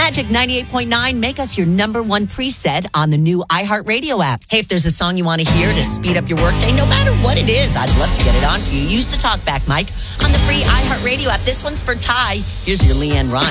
Magic 98.9, make us your number one preset on the new iHeartRadio app. Hey, if there's a song you want to hear to speed up your workday, no matter what it is, I'd love to get it on for you. Use the talkback mic on the free iHeartRadio app. This one's for Ty. Here's your Leanne Rhymes.